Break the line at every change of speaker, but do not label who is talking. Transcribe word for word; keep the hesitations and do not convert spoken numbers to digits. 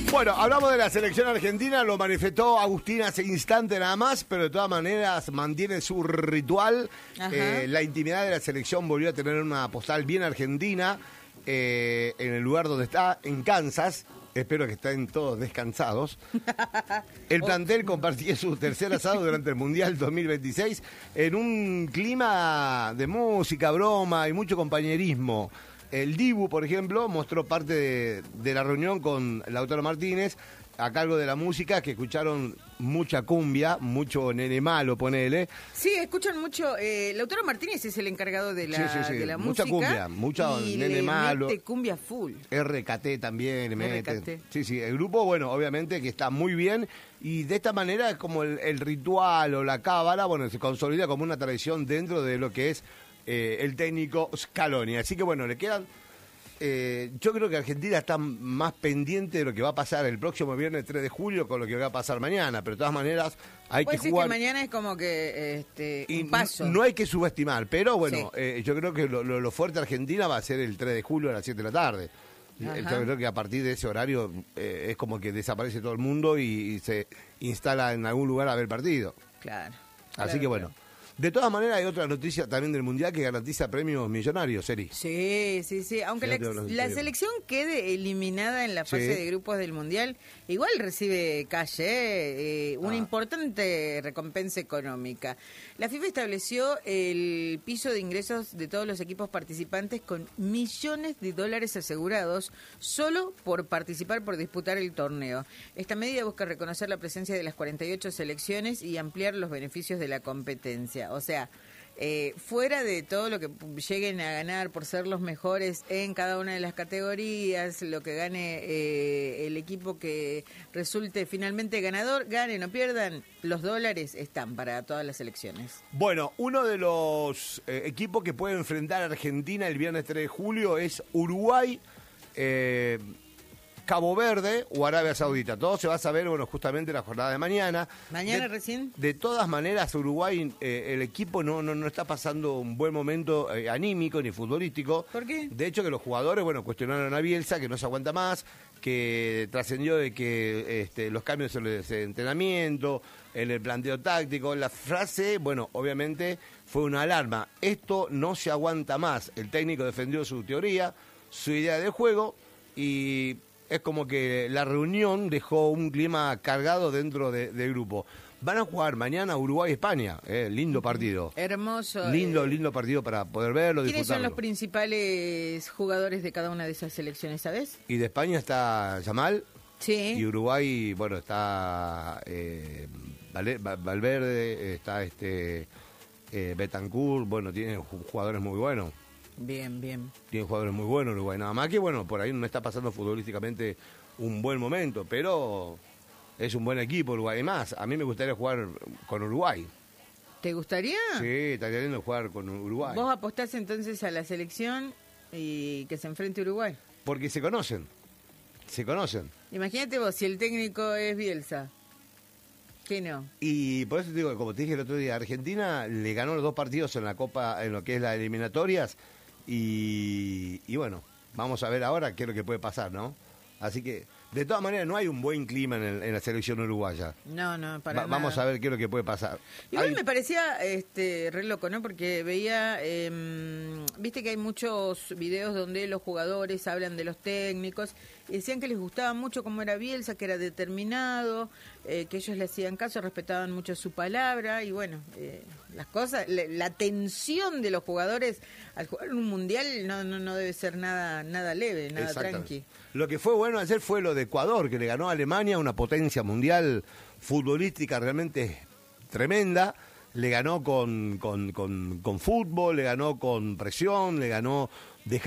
Bueno, hablamos de la selección argentina, lo manifestó Agustín hace instante nada más, pero de todas maneras mantiene su ritual. Eh, la intimidad de la selección volvió a tener una postal bien argentina eh, en el lugar donde está, en Kansas. Espero que estén todos descansados. El plantel compartió su tercer asado durante el Mundial dos mil veintiséis en un clima de música, broma y mucho compañerismo. El Dibu, por ejemplo, mostró parte de, de la reunión con Lautaro Martínez a cargo de la música, que escucharon mucha cumbia, mucho nene malo, ponele.
Sí, escuchan mucho. Eh, Lautaro Martínez es el encargado de la, sí, sí, sí. De la
mucha
música.
Mucha cumbia, mucha
y
nene
le
malo.
Mete cumbia full.
R K T también, le
R K T.
mete. Sí, sí, el grupo, bueno, obviamente que está muy bien. Y de esta manera es como el, el ritual o la cábala, bueno, se consolida como una tradición dentro de lo que es eh, el técnico Scaloni. Así que bueno, le quedan... Eh, yo creo que Argentina está más pendiente de lo que va a pasar el próximo viernes tres de julio con lo que va a pasar mañana, pero de todas maneras hay que jugar.
Que mañana es como que este,
y
un paso.
No hay que subestimar, pero bueno, sí. eh, yo creo que lo, lo, lo fuerte de Argentina va a ser el tres de julio a las siete de la tarde. Ajá. Yo creo que a partir de ese horario eh, es como que desaparece todo el mundo y, y se instala en algún lugar a ver el partido.
Claro.
Así
claro,
que bueno.
Claro. De
todas maneras hay otra noticia también del Mundial que garantiza premios millonarios, Eri.
Sí, sí, sí. Aunque la, la selección quede eliminada en la fase sí. de grupos del Mundial, igual recibe calle, eh, una ah. importante recompensa económica. La FIFA estableció el piso de ingresos de todos los equipos participantes con millones de dólares asegurados solo por participar, por disputar el torneo. Esta medida busca reconocer la presencia de las cuarenta y ocho selecciones y ampliar los beneficios de la competencia. O sea, eh, fuera de todo lo que lleguen a ganar por ser los mejores en cada una de las categorías, lo que gane eh, el equipo que resulte finalmente ganador, ganen o pierdan, los dólares están para todas las selecciones.
Bueno, uno de los eh, equipos que puede enfrentar a Argentina el viernes tres de julio es Uruguay, eh, Cabo Verde o Arabia Saudita. Todo se va a saber, bueno, justamente la jornada de mañana.
¿Mañana
de,
recién?
De todas maneras, Uruguay, eh, el equipo no, no, no está pasando un buen momento eh, anímico ni futbolístico.
¿Por qué?
De hecho, que los jugadores, bueno, cuestionaron a Bielsa, que no se aguanta más, que trascendió de que este, los cambios en el entrenamiento, en el planteo táctico, la frase, bueno, obviamente fue una alarma. Esto no se aguanta más. El técnico defendió su teoría, su idea de juego y... es como que la reunión dejó un clima cargado dentro de, del grupo. Van a jugar mañana Uruguay-España, eh, lindo partido.
Hermoso.
Lindo,
eh,
lindo partido para poder verlo,
¿Quiénes
disfrutarlo.
son los principales jugadores de cada una de esas selecciones, sabes?
Y de España está Yamal.
Sí.
Y Uruguay, bueno, está eh, Valverde, está este eh, Betancourt, bueno, tiene jugadores muy buenos.
Bien, bien.
Tiene jugadores muy buenos Uruguay, nada más que, bueno, por ahí no está pasando futbolísticamente un buen momento, pero es un buen equipo Uruguay. Más, a mí me gustaría jugar con Uruguay.
¿Te gustaría?
Sí, estaría lindo jugar con Uruguay.
¿Vos apostás entonces a la selección y que se enfrente a Uruguay?
Porque se conocen, se conocen.
Imagínate vos, si el técnico es Bielsa. ¿Qué no?
Y por eso te digo, como te dije el otro día, Argentina le ganó los dos partidos en la Copa, en lo que es las eliminatorias. Y, y bueno, vamos a ver ahora qué es lo que puede pasar, ¿no? Así que, de todas maneras, no hay un buen clima en, el, en la selección uruguaya.
No, no, para
Va,
nada.
Vamos a ver qué es lo que puede pasar.
Igual
hay...
me parecía este, re loco, ¿no? Porque veía, eh, viste que hay muchos videos donde los jugadores hablan de los técnicos y decían que les gustaba mucho cómo era Bielsa, que era determinado, eh, que ellos le hacían caso, respetaban mucho su palabra y bueno, eh, las cosas, la, la tensión de los jugadores al jugar un mundial no, no, no debe ser nada, nada leve, nada tranqui.
Lo que fue bueno ayer fue lo de Ecuador, que le ganó a Alemania, una potencia mundial futbolística realmente tremenda. Le ganó con, con, con, con fútbol, le ganó con presión, le ganó dejando